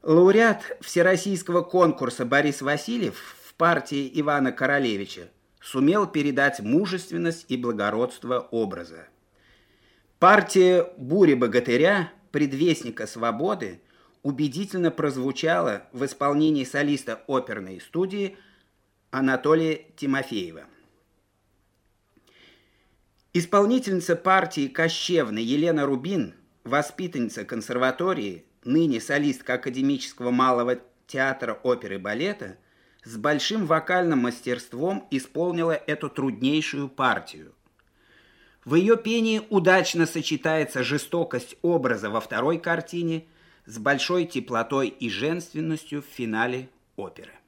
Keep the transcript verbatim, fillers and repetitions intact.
Лауреат всероссийского конкурса Борис Васильев в партии Ивана Королевича сумел передать мужественность и благородство образа. Партия «Буря-богатыря», предвестника свободы, убедительно прозвучала в исполнении солиста оперной студии Анатолия Тимофеева. Исполнительница партии Кощевна Елена Рубин, воспитанница консерватории, ныне солистка Академического малого театра оперы и балета, с большим вокальным мастерством исполнила эту труднейшую партию. В ее пении удачно сочетается жестокость образа во второй картине с большой теплотой и женственностью в финале оперы.